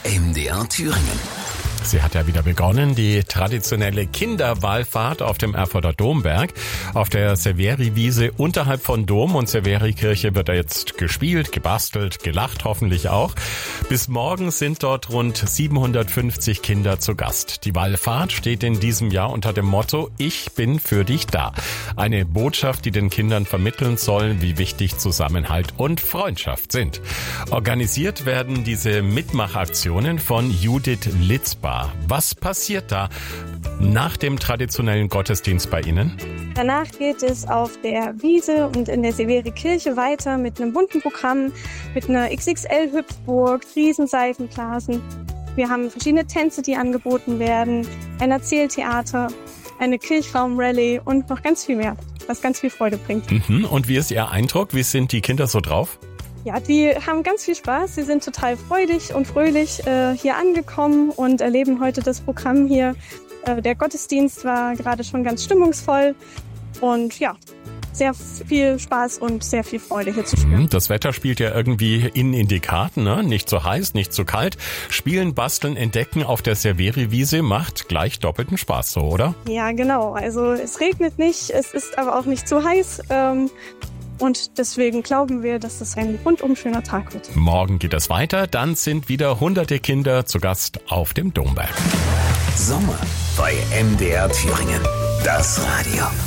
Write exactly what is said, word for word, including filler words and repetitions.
M D R Thüringen. Sie hat ja wieder begonnen, die traditionelle Kinderwallfahrt auf dem Erfurter Domberg. Auf der Severi-Wiese unterhalb von Dom und Severi-Kirche wird da jetzt gespielt, gebastelt, gelacht hoffentlich auch. Bis morgen sind dort rund siebenhundertfünfzig Kinder zu Gast. Die Wallfahrt steht in diesem Jahr unter dem Motto Ich bin für dich da. Eine Botschaft, die den Kindern vermitteln soll, wie wichtig Zusammenhalt und Freundschaft sind. Organisiert werden diese Mitmachaktionen von Judith Litzbar. Was passiert da nach dem traditionellen Gottesdienst bei Ihnen? Danach geht es auf der Wiese und in der Severi-Kirche weiter mit einem bunten Programm, mit einer X X L-Hüpfburg, Riesenseifenblasen. Wir haben verschiedene Tänze, die angeboten werden, ein Erzähltheater, eine Kirchraum-Rallye und noch ganz viel mehr, was ganz viel Freude bringt. Mhm. Und wie ist Ihr Eindruck? Wie sind die Kinder so drauf? Ja, die haben ganz viel Spaß. Sie sind total freudig und fröhlich äh, hier angekommen und erleben heute das Programm hier. Äh, der Gottesdienst war gerade schon ganz stimmungsvoll und ja, sehr viel Spaß und sehr viel Freude hier zu spüren. Das Wetter spielt ja irgendwie in, in die Karten, ne? Nicht zu heiß, nicht zu kalt. Spielen, basteln, entdecken auf der Severi-Wiese macht gleich doppelten Spaß, so, oder? Ja, genau. Also es regnet nicht, es ist aber auch nicht zu heiß. Ähm, Und deswegen glauben wir, dass es ein rundum schöner Tag wird. Morgen geht es weiter, dann sind wieder hunderte Kinder zu Gast auf dem Domberg. Sommer bei M D R Thüringen. Das Radio.